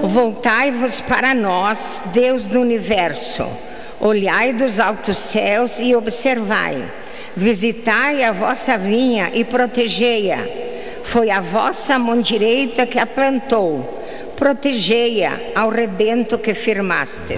voltai-vos para nós, Deus do universo. Olhai dos altos céus e observai. Visitai a vossa vinha e protegei-a. Foi a vossa mão direita que a plantou. Protegei-a ao rebento que firmastes.